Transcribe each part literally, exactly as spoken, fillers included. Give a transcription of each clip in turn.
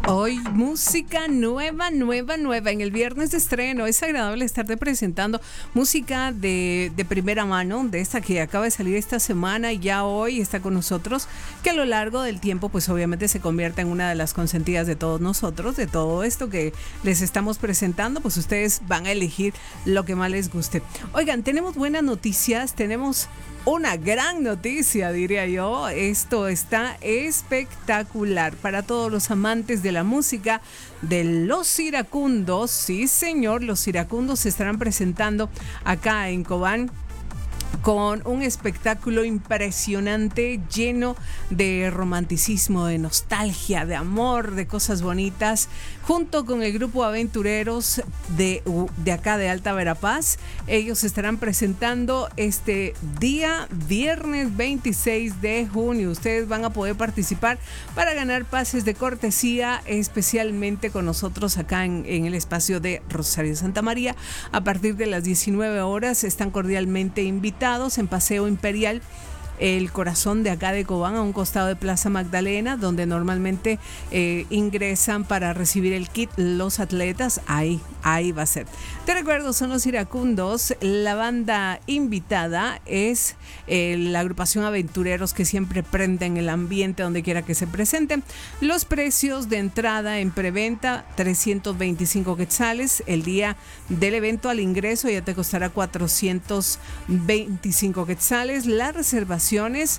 Hoy música nueva, nueva, nueva. En el viernes de estreno es agradable estarte presentando música de, de primera mano, de esta que acaba de salir esta semana y ya hoy está con nosotros, que a lo largo del tiempo pues obviamente se convierte en una de las consentidas de todos nosotros, de todo esto que les estamos presentando, pues ustedes van a elegir lo que más les guste. Oigan, tenemos buenas noticias, tenemos una gran noticia, diría yo. Esto está espectacular para todos los amantes de la música de Los Iracundos. Sí, señor, Los Iracundos se estarán presentando acá en Cobán con un espectáculo impresionante, lleno de romanticismo, de nostalgia, de amor, de cosas bonitas, junto con el grupo Aventureros de, de acá de Alta Verapaz. Ellos se estarán presentando este día, viernes veintiséis de junio. Ustedes van a poder participar para ganar pases de cortesía, especialmente con nosotros acá en, en el espacio de Rosario Santa María. A partir de las diecinueve horas están cordialmente invitados en Paseo Imperial, el corazón de acá de Cobán, a un costado de Plaza Magdalena, donde normalmente eh, ingresan para recibir el kit los atletas. Ahí, ahí va a ser. Te recuerdo, son Los Iracundos. La banda invitada es eh, la agrupación Aventureros, que siempre prenden el ambiente donde quiera que se presenten. Los precios de entrada en preventa, trescientos veinticinco quetzales. El día del evento al ingreso ya te costará cuatrocientos veinticinco quetzales. La reservación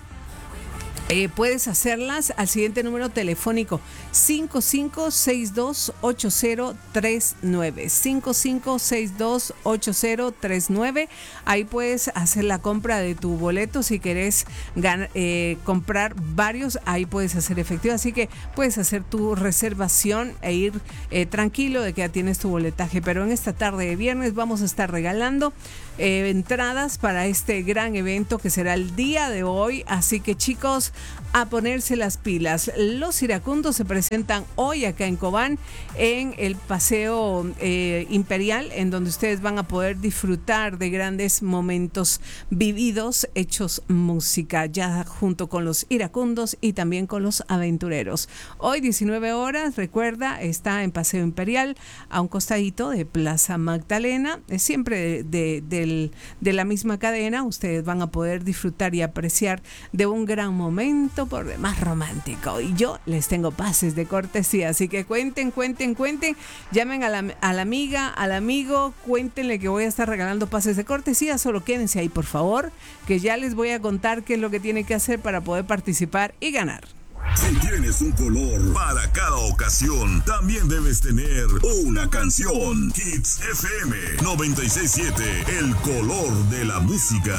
Eh, puedes hacerlas al siguiente número telefónico: cinco cinco seis dos ocho cero tres nueve, cinco cinco seis dos ocho cero tres nueve. Ahí puedes hacer la compra de tu boleto. Si querés gan- eh, comprar varios, ahí puedes hacer efectivo, así que puedes hacer tu reservación e ir eh, tranquilo de que ya tienes tu boletaje. Pero en esta tarde de viernes vamos a estar regalando eh, entradas para este gran evento que será el día de hoy, así que chicos, a ponerse las pilas. Los Iracundos se presentan hoy acá en Cobán, en el Paseo eh, Imperial, en donde ustedes van a poder disfrutar de grandes momentos vividos, hechos música, ya junto con Los Iracundos y también con Los Aventureros. Hoy diecinueve horas, recuerda, está en Paseo Imperial, a un costadito de Plaza Magdalena, es siempre de, de, del, de la misma cadena. Ustedes van a poder disfrutar y apreciar de un gran momento por demás romántico, y yo les tengo pases de cortesía, así que cuenten, cuenten, cuenten, llamen a la, a la amiga, al amigo, cuéntenle que voy a estar regalando pases de cortesía. Solo quédense ahí, por favor, que ya les voy a contar qué es lo que tienen que hacer para poder participar y ganar. Si tienes un color para cada ocasión, también debes tener una canción. Hits F M noventa y seis punto siete, el color de la música.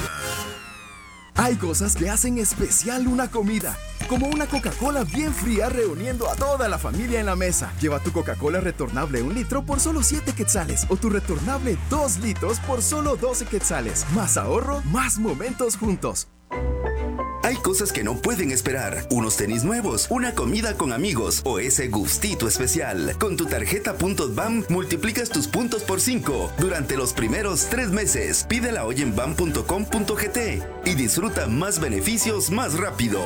Hay cosas que hacen especial una comida, como una Coca-Cola bien fría reuniendo a toda la familia en la mesa. Lleva tu Coca-Cola retornable un litro por solo siete quetzales o tu retornable dos litros por solo doce quetzales. Más ahorro, más momentos juntos. Hay cosas que no pueden esperar. Unos tenis nuevos, una comida con amigos o ese gustito especial. Con tu tarjeta Puntos B A M multiplicas tus puntos por cinco durante los primeros tres meses. Pídela hoy en bam punto com punto gt y disfruta más beneficios más rápido.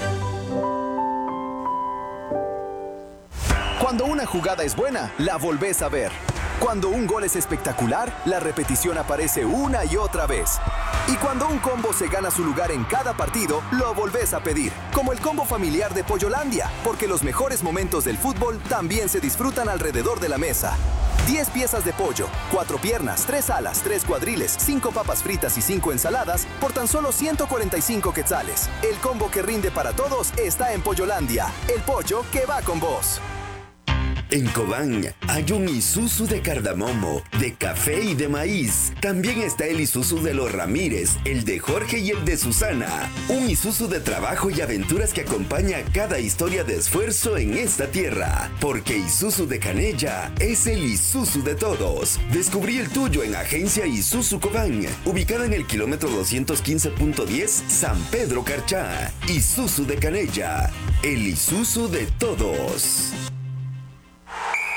Cuando una jugada es buena, la volvés a ver. Cuando un gol es espectacular, la repetición aparece una y otra vez. Y cuando un combo se gana su lugar en cada partido, lo volvés a pedir. Como el combo familiar de Pollolandia, porque los mejores momentos del fútbol también se disfrutan alrededor de la mesa. diez piezas de pollo, cuatro piernas, tres alas, tres cuadriles, cinco papas fritas y cinco ensaladas por tan solo ciento cuarenta y cinco quetzales. El combo que rinde para todos está en Pollolandia, el pollo que va con vos. En Cobán hay un Isuzu de cardamomo, de café y de maíz. También está el Isuzu de los Ramírez, el de Jorge y el de Susana. Un Isuzu de trabajo y aventuras que acompaña cada historia de esfuerzo en esta tierra. Porque Isuzu de Canella es el Isuzu de todos. Descubrí el tuyo en Agencia Isuzu Cobán, ubicada en el kilómetro doscientos quince punto diez, San Pedro Carchá. Isuzu de Canella, el Isuzu de todos.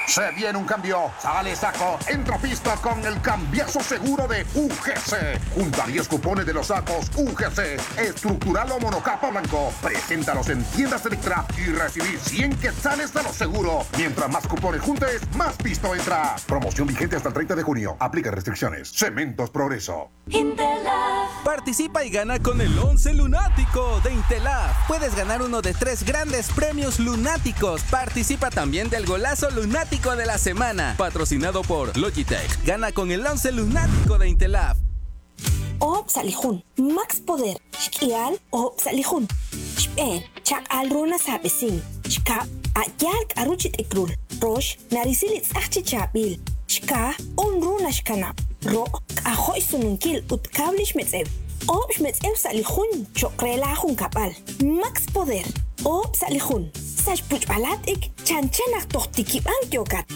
Se viene un cambio, sale saco, entra pista con el cambiazo seguro de U G C. Junta diez cupones de los sacos U G C, estructural o monocapa blanco. Preséntalos en tiendas Electra y recibí cien quetzales de lo seguro. Mientras más cupones juntes, más pisto entra. Promoción vigente hasta el treinta de junio. Aplica restricciones. Cementos Progreso. Intelaf. Participa y gana con el once lunático de Intelaf. Puedes ganar uno de tres grandes premios lunáticos. Participa también del golazo lunático de la semana, patrocinado por Logitech. Gana con el once lunático de Intelaf. Op Salihun, Max Poder, Shkial, Op Salihun, Shpen, Chak Alruna Sabesin, Shka, Ayalk Aruchit Ekrul, Rosh, Narisilit Achichabil, Shka, Unruna Shkana, Ro, Ahoy Sununkil, Utkablish Metzev, Op Metzev Salihun, Chokrelahun Kapal, Max Poder, Op Salihun, Sashpuch Balatik, Chanchanak Tohtikiban Kyokat.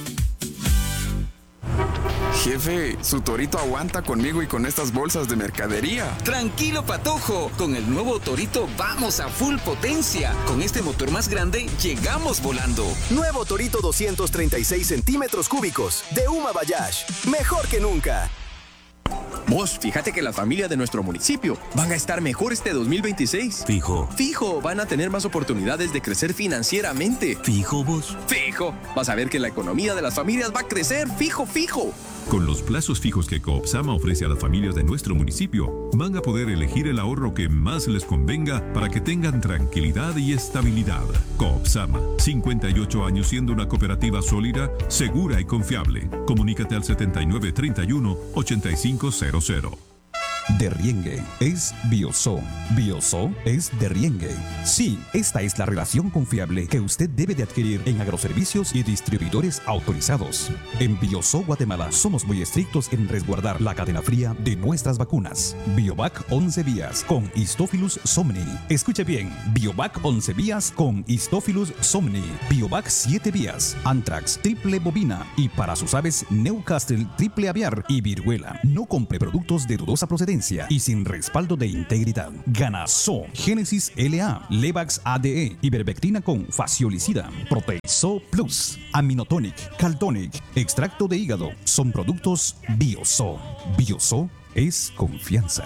Jefe, su torito aguanta conmigo y con estas bolsas de mercadería. Tranquilo, Patojo. Con el nuevo Torito vamos a full potencia. Con este motor más grande, llegamos volando. Nuevo Torito doscientos treinta y seis centímetros cúbicos de Uma Bayash. Mejor que nunca. Vos, fíjate que la familia de nuestro municipio van a estar mejor este dos mil veintiséis. Fijo. Fijo, van a tener más oportunidades de crecer financieramente. Fijo, vos. Fijo. Vas a ver que la economía de las familias va a crecer. Fijo, fijo. Con los plazos fijos que Coopsama ofrece a las familias de nuestro municipio, van a poder elegir el ahorro que más les convenga para que tengan tranquilidad y estabilidad. Coopsama, cincuenta y ocho años siendo una cooperativa sólida, segura y confiable. Comunícate al setenta y nueve treinta y uno ochenta y cinco cero cero. Derriengue es Bioso. Bioso es Derriengue. Sí, esta es la relación confiable que usted debe de adquirir en agroservicios y distribuidores autorizados. En Bioso Guatemala somos muy estrictos en resguardar la cadena fría de nuestras vacunas. Biovac once vías con Histophilus somni. Escuche bien, Biovac once vías con Histophilus somni. Biovac siete vías, Anthrax triple bovina y para sus aves Newcastle triple aviar y viruela. No compre productos de dudosa procedencia y sin respaldo de integridad. Ganaso, Génesis L A, Levax A D E, Ivermectina con Faciolicida, Proteiso Plus, Aminotonic, Caltonic, extracto de hígado. Son productos Bioso. Bioso es confianza.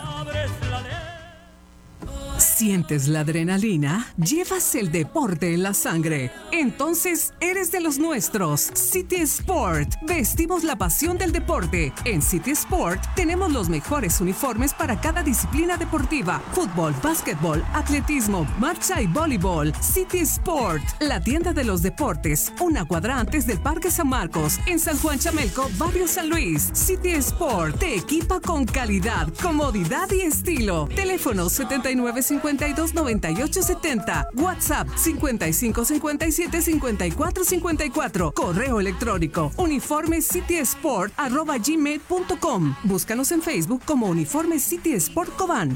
¿Sientes la adrenalina? ¿Llevas el deporte en la sangre? Entonces eres de los nuestros. City Sport. Vestimos la pasión del deporte. En City Sport tenemos los mejores uniformes para cada disciplina deportiva. Fútbol, básquetbol, atletismo, marcha y voleibol. City Sport. La tienda de los deportes. Una cuadra antes del Parque San Marcos. En San Juan Chamelco, Barrio San Luis. City Sport. Te equipa con calidad, comodidad y estilo. Teléfono setenta y nueve cincuenta y dos noventa y ocho setenta. WhatsApp cincuenta y cinco cincuenta y siete cincuenta y cuatro cincuenta y cuatro. Correo electrónico uniforme city sport arroba gmail punto com. Búscanos en Facebook como Uniforme City Sport Cobán.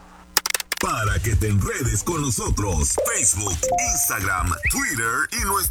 Para que te enredes con nosotros, Facebook, Instagram, Twitter y nuestro